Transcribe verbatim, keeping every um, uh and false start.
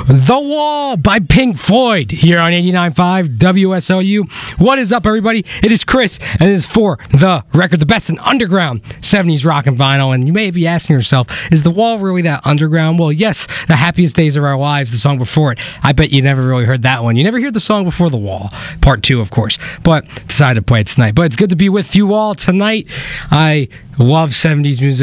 The Wall by Pink Floyd here on eighty-nine point five W S L U. What is up, everybody? It is Chris, and it is for The Record, the best in underground seventies rock and vinyl. And you may be asking yourself, is The Wall really that underground? Well, yes, The Happiest Days of Our Lives, the song before it. I bet you never really heard that one. You never hear the song before The Wall, part two, of course. But decided to play it tonight. But it's good to be with you all tonight. I love seventies music.